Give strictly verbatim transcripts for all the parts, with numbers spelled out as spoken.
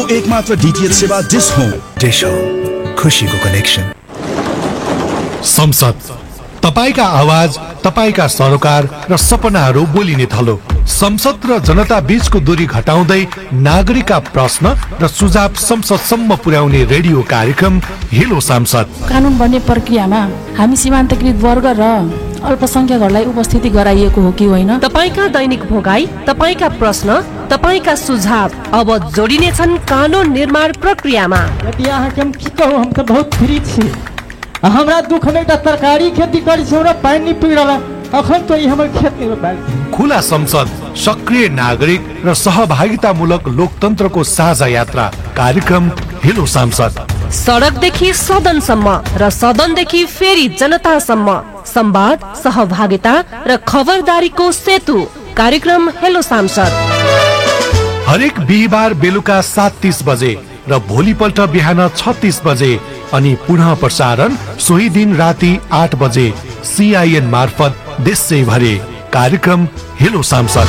एकमात्र डीटीएच सेवा dish home. Dish home, खुशीको कनेक्सन। संसद, तपाईका आवाज, तपाईका सरोकार र सपनाहरू बोलिने थलो। संसद र जनता बीचको दूरी घटाउँदै नागरिकका प्रश्न र सुझाव संसदसम्म पुर्याउने रेडियो कार्यक्रम हेलो सांसद। कानुन बन्ने प्रक्रियामा हामी सीमान्तकृत वर्ग र अल्पसंख्यकहरूलाई उपस्थिति गराइएको हो कि होइन? तपाईका दैनिक भोगाई, तपाईका प्रश्न, तपाईका सुझाव अब जोडिनेछन् कानुन निर्माण प्रक्रियामा। यदि अहाँ के हम की कहू, हम त बहुत फ्री छी। हमरा दुख में त तरकारी खेती करी छौ र पानी पिडला अखन त ई हमर खेत में बाल। खुला संसद, सक्रिय नागरिक र सहभागितामूलक लोकतन्त्रको साझा यात्रा कार्यक्रम हेलो सांसद। सडकदेखि सदनसम्म र सदनदेखि फेरि जनतासम्म संवाद, सहभागिता र खबरदारीको सेतु कार्यक्रम हेलो सांसद। हरेक बिहिबार बेलुका सात तीस बजे र भोलिपल्ट बिहान छत्तीस बजे अनि पुनः प्रसारण सोही दिन राति आठ बजे सीआईएन मार्फत देशैभरि कार्यक्रम हेलो सांसद।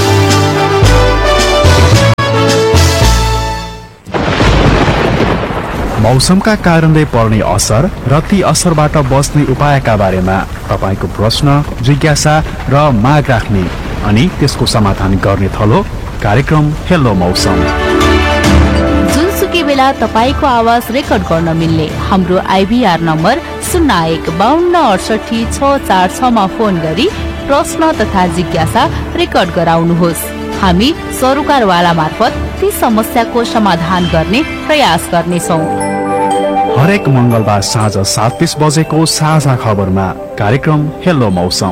मौसमका कारणले पर्ने असर र ती असरबाट बच्ने उपायका बारेमा तपाईको प्रश्न, जिज्ञासा र माग राख्ने अनि त्यसको समाधान गर्ने थलो कार्यक्रम हेलो मौसम। जुनसुकै बेला तपाईको आवाज रेकर्ड गर्न मिल्ने हाम्रो आइभीआर नम्बर शून्य एक बाहन्न अडसठी छ चार छमा फोन गरी प्रश्न तथा जिज्ञासा रेकर्ड गराउनुहोस्। हामी सरोकारवाला मार्फत ती समस्याको समाधान गर्ने प्रयास गर्नेछौँ। हरेक मंगलबार साँझ सात तीस बजेको साझा खबरमा कार्यक्रम हेलो मौसम।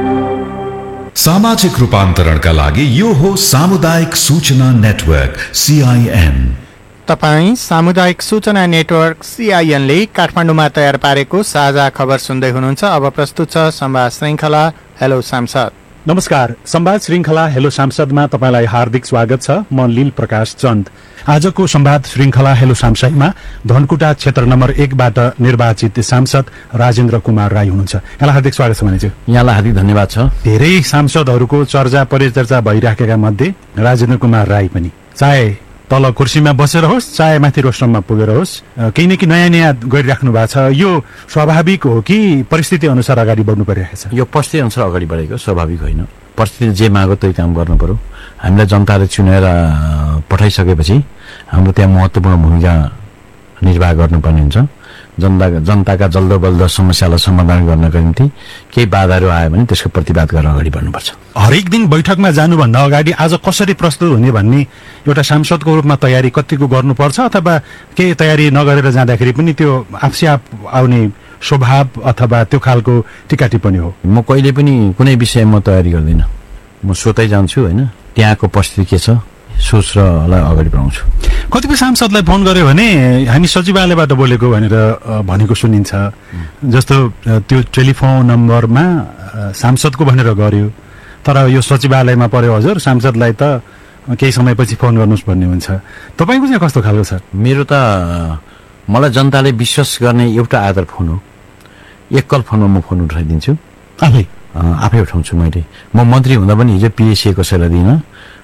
सामाजिक रूपान्तरणका लागि यो हो सामुदायिक सूचना नेटवर्क सीआईएन। तपाईँ सामुदायिक सूचना नेटवर्क सीआईएनले काठमाडौँमा तयार पारेको साझा खबर सुन्दै हुनुहुन्छ। अब प्रस्तुत छ संवाद श्रृङ्खला हेलो सांसद। नमस्कार, संवाद श्रृङ्खला हेलो सांसदमा तपाईलाई हार्दिक स्वागत छ। म लील प्रकाश चन्द। आजको संवाद श्रृङ्खला हेलो सांसदमा धनकुटा क्षेत्र नम्बर एकबाट निर्वाचित सांसद राजेन्द्र कुमार राई हुनुहुन्छ। यहाँलाई हार्दिक स्वागत छ भनेछु। यहाँलाई हार्दिक धन्यवाद छ। धेरै सांसदहरूको चर्चा परिचर्चा भइराखेका मध्ये राजेन्द्र कुमार राई पनि, चाहे तल कुर्सीमा बसेर होस् चाहे माथि रोस्टममा पुगेर होस्, केही न केही नयाँ नयाँ गरिराख्नु भएको छ। यो स्वाभाविक हो कि परिस्थिति अनुसार अगाडि बढ्नु परिरहेको छ? यो परिस्थिति अनुसार अगाडि बढेको, स्वाभाविक होइन। परिस्थिति जे माग्यो त्यही काम गर्नु पर्यो। हामीलाई जनताले चुनेर पठाइसकेपछि हाम्रो त्यहाँ महत्त्वपूर्ण भूमिका निर्वाह गर्नुपर्ने हुन्छ। जनता जनताका जल्दो बल्दो समस्यालाई समाधान गर्नका निम्ति केही बाधाहरू आयो भने त्यसको प्रतिवाद गरेर अगाडि बढ्नुपर्छ। हरेक दिन बैठकमा जानुभन्दा अगाडि आज कसरी प्रस्तुत हुने भन्ने एउटा सांसदको रूपमा तयारी कतिको गर्नुपर्छ, अथवा केही तयारी नगरेर जाँदाखेरि पनि त्यो आफै आफ आउने स्वभाव अथवा त्यो खालको टिका टिप्पणी हो? म कहिले पनि कुनै विषयमा तयारी गर्दिनँ। म सोतै जान्छु होइन, त्यहाँको परिस्थिति के छ सोचलाई अगाडि बढाउँछु। कतिपय सांसदलाई फोन गर्यो भने हामी सचिवालयबाट बोलेको भनेर भनेको सुनिन्छ। जस्तो त्यो टेलिफोन नम्बरमा सांसदको भनेर गर्यो, तर यो सचिवालयमा पर्यो हजुर, सांसदलाई त केही समयपछि फोन गर्नुहोस् भन्ने हुन्छ। तपाईँको चाहिँ कस्तो खालको छ? मेरो त मलाई जनताले विश्वास गर्ने एउटा आधार फोन हो। एकल फोनमा म फोन उठाइदिन्छु, आफै आफै उठाउँछु। मैले म मन्त्री हुँदा पनि हिजो पिएससी कसैलाई दिइनँ,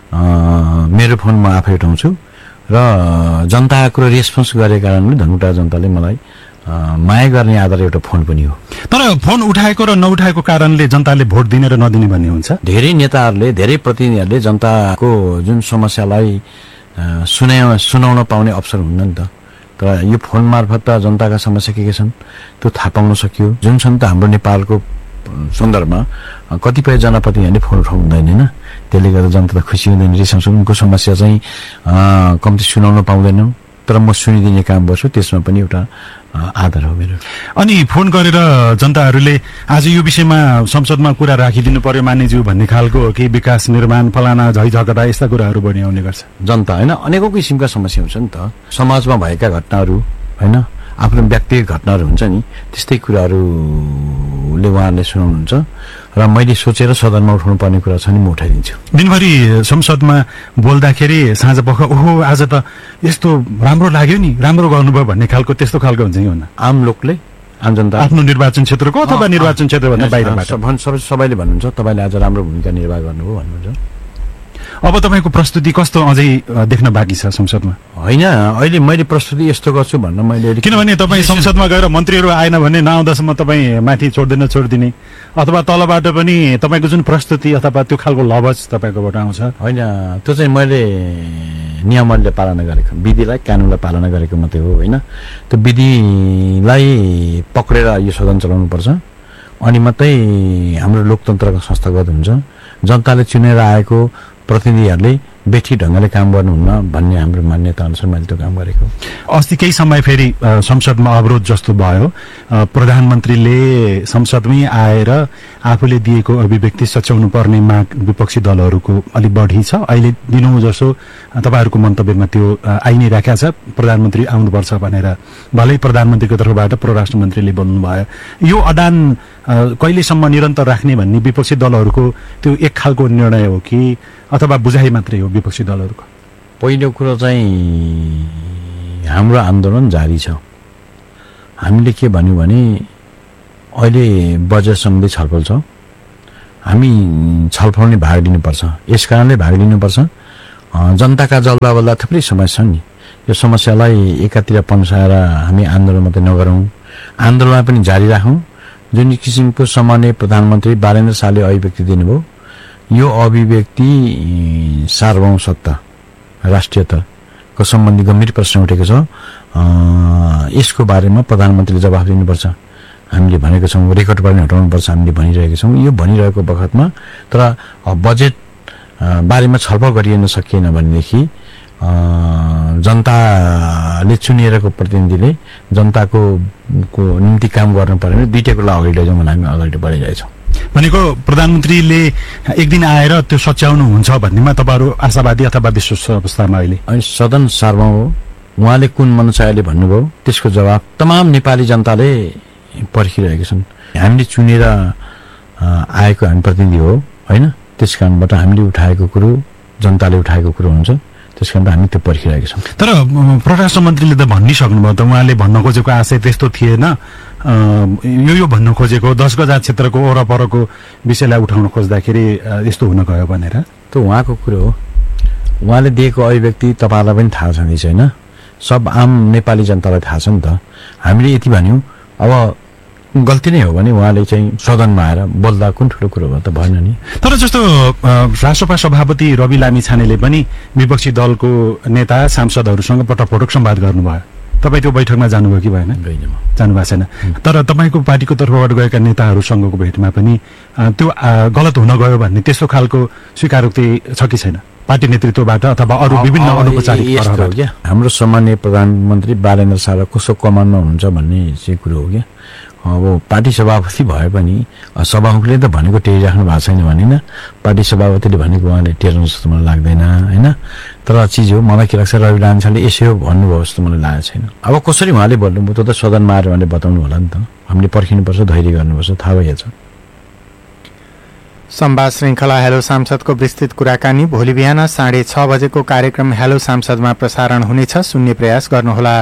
मेरो फोन म आफै उठाउँछु र जनताको रेस्पोन्स गरेको कारणले धनकुटा जनताले मलाई माया गर्ने आधार एउटा फोन पनि हो। तर फोन उठाएको र नउठाएको कारणले जनताले भोट दिने र नदिने भन्ने हुन्छ। धेरै नेताहरूले, धेरै प्रतिनिधिहरूले जनताको जुन समस्यालाई सुना सुनाउन पाउने अवसर हुन्न नि त। तर यो फोन मार्फत त जनताका समस्या के के छन् त्यो थाहा पाउन सकियो। जुन छन् त हाम्रो नेपालको सन्दर्भमा कतिपय जनप्रतिनिधिहरूले फोन उठाउनु हुँदैन होइन, त्यसले गर्दा जनता त खुसी हुँदैन। रिसाउँछ, उनको समस्या चाहिँ कम्ती सुनाउन पाउँदैनौँ, तर म सुनिदिने काम गर्छु, त्यसमा पनि एउटा आधार हो मेरो। अनि फोन गरेर जनताहरूले आज यो विषयमा संसदमा कुरा राखिदिनु पर्यो मान्यज्यू भन्ने खालको कि विकास निर्माण फलाना झै झगडा यस्ता कुराहरू बढी आउने गर्छ? जनता होइन, अनेकौँ किसिमका समस्या हुन्छ नि त। समाजमा भएका घटनाहरू होइन, आफ्नो व्यक्तिगत घटनाहरू हुन्छ नि, त्यस्तै कुराहरूले उहाँहरूले सुनाउनुहुन्छ र मैले सोचेर सदनमा उठाउनु पर्ने कुरा छ नि म उठाइदिन्छु। दिनभरि संसदमा बोल्दाखेरि साँझ पख ओहो आज त यस्तो राम्रो लाग्यो नि, राम्रो गर्नुभयो भन्ने खालको त्यस्तो खालको हुन्छ कि हुन्न? आम लोकले, आम जनता, आफ्नो निर्वाचन क्षेत्रको अथवा निर्वाचन क्षेत्रभन्दा बाहिरबाट सबै सबैले भन्नुहुन्छ तपाईँले आज राम्रो भूमिका निर्वाह गर्नुभयो भन्नुहुन्छ। अब तपाईँको प्रस्तुति कस्तो अझै देख्न बाँकी छ संसदमा? होइन, अहिले मैले प्रस्तुति यस्तो गर्छु भन्न मैले, किनभने तपाईँ संसदमा गएर मन्त्रीहरू आएन भने नआउँदासम्म तपाईँ माथि छोड्दैन छोडिदिने, अथवा तलबाट पनि तपाईँको जुन प्रस्तुति अथवा त्यो खालको लवज तपाईँकोबाट आउँछ? होइन, त्यो चाहिँ मैले नियमहरूले पालना गरेको, विधिलाई कानुनलाई पालना गरेको मात्रै हो होइन। त्यो विधिलाई पक्रेर यो सदन चलाउनुपर्छ, अनि मात्रै हाम्रो लोकतन्त्रको संस्थागत हुन्छ। जनताले चुनेर आएको प्रतिनिधिहरूले व्यक्ति ढङ्गले काम गर्नुहुन्न भन्ने हाम्रो मान्यता अनुसार मैले त्यो काम गरेको। अस्ति केही समय फेरि संसदमा अवरोध जस्तो भयो, प्रधानमन्त्रीले संसदमै आएर आफूले दिएको अभिव्यक्ति सच्याउनु पर्ने माग विपक्षी दलहरूको अलिक बढी छ। अहिले दिनौँ जसो तपाईँहरूको मन्तव्यमा त्यो आइ नै राखेको छ, प्रधानमन्त्री आउनुपर्छ भनेर। भलै प्रधानमन्त्रीको तर्फबाट परराष्ट्र मन्त्रीले बोल्नुभयो, यो अडान कहिलेसम्म निरन्तर राख्ने भन्ने विपक्षी दलहरूको त्यो एक खालको निर्णय हो कि अथवा बुझाइ मात्रै हो विपक्षी दलहरूको? पहिलो कुरो चाहिँ हाम्रो आन्दोलन जारी छ। हामीले के भन्यौँ भने अहिले बजेट सम्बन्धी छलफल छ, हामी छलफलले भाग लिनुपर्छ। यस कारणले भाग लिनुपर्छ, जनताका जल्दा बल्दा थुप्रै समस्या छन् नि, यो समस्यालाई एकातिर पन्साएर हामी आन्दोलन मात्रै नगरौँ, आन्दोलन पनि जारी राखौँ। जुन किसिमको सामान्य प्रधानमन्त्री बालेन्द्र शाहले अभिव्यक्ति दिनुभयो, यो अभिव्यक्ति सार्वभौम सत्ता राष्ट्रियताको सम्बन्धी गम्भीर प्रश्न उठेको छ। यसको बारेमा प्रधानमन्त्रीले जवाफ दिनुपर्छ। हामीले भनेको छौँ, रेकर्डबाट नै हटाउनुपर्छ हामीले भनिरहेका छौँ। यो भनिरहेको बखतमा तर बजेट बारेमा छलफल गरिएन सकिएन भनेदेखि जनताले चुनिएको प्रतिनिधिले जनताको को निम्ति काम गर्नु पर्यो भने दुईटै कुरा अगाडि लैजाउँ भने हामी अगाडि बढिरहेछौँ। भनेको प्रधानमन्त्रीले एक दिन आएर त्यो सच्याउनु हुन्छ भन्नेमा तपाईँहरू आशावादी अथवा विश्वास अवस्थामा? अहिले अहिले सदन सार्वभौम हो, उहाँले कुन मनसायले भन्नुभयो त्यसको जवाब तमाम नेपाली जनताले पर्खिरहेका छन्। हामीले चुनेर आएको हामी प्रतिनिधि हो होइन, त्यस कारणबाट हामीले उठाएको कुरो जनताले उठाएको कुरो हुन्छ, त्यस कारण हामी त्यो पर्खिरहेका छौँ। तर परराष्ट्र मन्त्रीले त भनिसक्नुभयो त, उहाँले भन्न खोजेको आशय त्यस्तो थिएन, यो यो भन्न खोजेको दस गजा क्षेत्रको वरपरको विषयलाई उठाउन खोज्दाखेरि यस्तो हुन गयो भनेर। त्यो उहाँको कुरो हो, उहाँले दिएको अभिव्यक्ति तपाईँलाई पनि थाहा छ कि छैन, सब आम नेपाली जनतालाई थाहा छ नि त। हामीले यति भन्यौँ, अब गल्ती नै हो भने उहाँले चाहिँ सदनमा आएर बोल्दा कुन ठुलो कुरो भयो त, भएन नि। तर जस्तो राष्ट्रपा सभापति रवि लामिछानेले पनि विपक्षी दलको नेता सांसदहरूसँग पटकपटक संवाद गर्नुभयो, तपाईँ त्यो बैठकमा जानुभयो कि भएन? जानु भएको छैन। तर तपाईँको पार्टीको तर्फबाट गएका नेताहरूसँगको भेटमा पनि त्यो गलत हुन गयो भन्ने त्यस्तो खालको स्वीकारोक्ति छ कि छैन पार्टी नेतृत्वबाट अथवा अरू विभिन्न अनौपचारिक? हाम्रो सामान्य प्रधानमन्त्री बालेन्द्र शाह कसो कमानमा हुनुहुन्छ भन्ने चाहिँ कुरो हो क्या। अब पार्टी सभापति भए पनि सभामुखले त भनेको टेरिराख्नु भएको छैन भनिन, पार्टी सभापतिले भनेको उहाँले टेर्नु जस्तो मलाई लाग्दैन होइन। तर चिज हो, मलाई के लाग्छ रवि लामिछानेले यसो भन्नुभयो जस्तो मलाई लागेको छैन। अब कसरी उहाँले भन्नुभयो त्यो त सदनमा आएर उहाँले बताउनु होला नि त, हामीले पर्खिनुपर्छ, धैर्य गर्नुपर्छ, थाहा भइहाल्छ। संवाद श्रृङ्खला हेलो सांसदको विस्तृत कुराकानी भोलि बिहान साढे छ बजेको कार्यक्रम हेलो सांसदमा प्रसारण हुनेछ, सुन्ने प्रयास गर्नुहोला।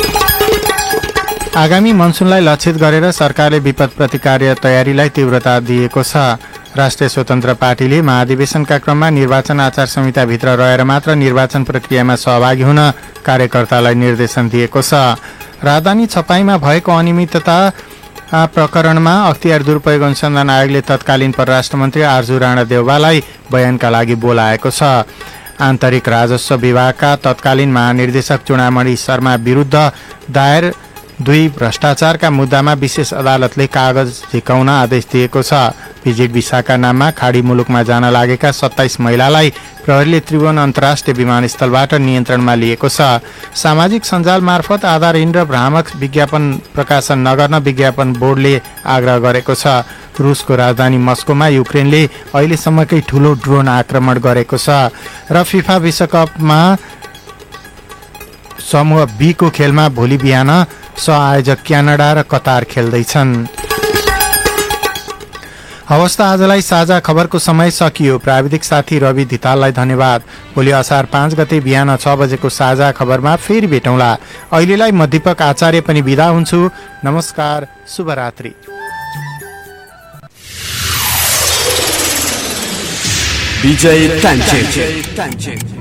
आगामी मनसुनलाई लक्षित गरेर सरकारले विपद प्रतिकार तयारीलाई तीव्रता दिएको छ। राष्ट्रिय स्वतन्त्र पार्टीले महाधिवेशनका क्रममा निर्वाचन आचार संहिताभित्र रहेर मात्र निर्वाचन प्रक्रियामा सहभागी हुन कार्यकर्तालाई निर्देशन दिएको छ। राजधानी छपाईमा भएको अनियमितता प्रकरणमा अख्तियार दुरुपयोग अनुसन्धान आयोगले तत्कालीन परराष्ट्र मन्त्री आर्जु राणा देउवालाई बयानका लागि बोलाएको छ। आन्तरिक राजस्व विभागका तत्कालीन महानिर्देशक चुडामणि शर्मा विरुद्ध दायर दुई भ्रष्टाचारका मुद्दामा विशेष अदालतले कागज झिकाउन आदेश दिएको छ। भिजिट भिसाका नाममा खाडी मुलुकमा जान लागेका सत्ताइस महिलालाई प्रहरीले त्रिभुवन अन्तर्राष्ट्रिय विमानस्थलबाट नियन्त्रणमा लिएको छ। सामाजिक सञ्जाल मार्फत आधारहीन र भ्रामक विज्ञापन प्रकाशन नगर्न विज्ञापन बोर्डले आग्रह गरेको छ। रुसको राजधानी मस्कोमा युक्रेनले अहिलेसम्मकै ठूलो ड्रोन आक्रमण गरेको छ। र फिफा विश्वकपमा समूह बी को खेलमा भोलि बिहान सहआयोजक क्यानाडा र कतार खेल्दैछन्। हवस् त आजलाई साझा खबरको समय सकियो। प्राविधिक साथी रवि धिताललाई धन्यवाद। भोलि असार पाँच गते बिहान छ बजेको साझा खबरमा फेरि भेटौँला। अहिलेलाई म दीपक आचार्य पनि बिदा हुन्छु। नमस्कार, शुभरात्रि। विजय तान्चेन।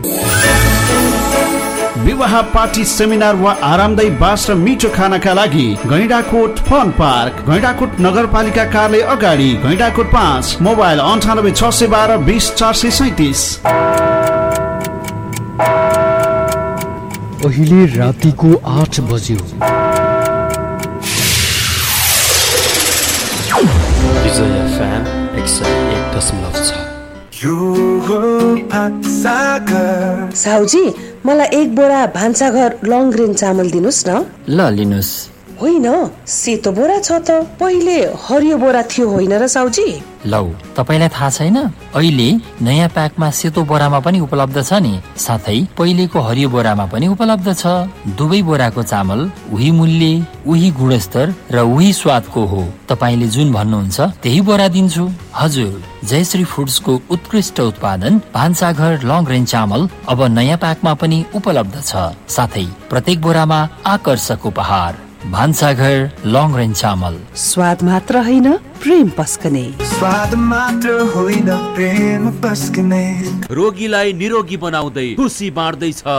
विवाह पार्टी सेमिनार वा आरामदायी बास र मिठो खानाका लागि गैंडाकोट फन पार्क, गैंडाकोट नगरपालिका कार्यालय अगाडि, गैंडाकोट पाँच, मोबाइल अन्ठानब्बे छ सय बाह्र बिस चार सय सैतिस। अहिले रातिको आठ बज्यो। विजय एफएम एक सय एक दशमलव छ। साउजी, मलाई एक बोरा भान्साघर लङ ग्रेन चामल दिनुस् न। ल लिनुस्। होइन, सेतो बोरा छ त, पहिले हरियो बोरा थियो होइन र साउजी? लौ, तपाईलाई थाहा छैन? अहिले नयाँ प्याकमा सेतो बोरामा पनि उपलब्ध छ नि, साथै पहिलेको हरियो बोरामा पनि उपलब्ध छ। दुवै बोराको चामल उही मूल्य, उही गुणस्तर र उही स्वादको हो। तपाईले जुन भन्नुहुन्छ त्यही बोरा दिन्छु। हजुर, जयश्री फुड्सको उत्कृष्ट उत्पादन भान्साघर लङ रेन्ज चामल अब नयाँ प्याकमा पनि उपलब्ध छ, साथै प्रत्येक बोरामा आकर्षक उपहार। भान्साघर लङ रेन्ज चामल, स्वाद मात्र होइन प्रेम पस्कने। स्वाद मात्र होइन प्रेम पस्कने। रोगीलाई निरोगी बनाउँदै खुसी बाँड्दैछ